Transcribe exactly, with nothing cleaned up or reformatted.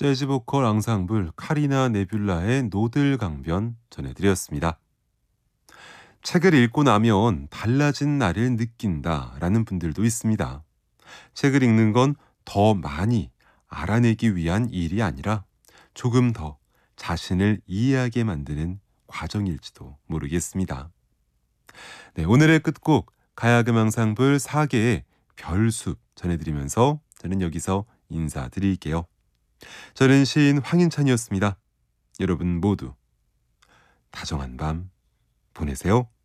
재즈 보컬 앙상블 카리나 네뷸라의 노들 강변 전해드렸습니다. 책을 읽고 나면 달라진 나를 느낀다라는 분들도 있습니다. 책을 읽는 건 더 많이 알아내기 위한 일이 아니라 조금 더 자신을 이해하게 만드는 과정일지도 모르겠습니다. 네, 오늘의 끝곡 가야금 앙상블 네 개의 별숲 전해드리면서 저는 여기서 인사드릴게요. 저는 시인 황인찬이었습니다. 여러분 모두 다정한 밤 보내세요.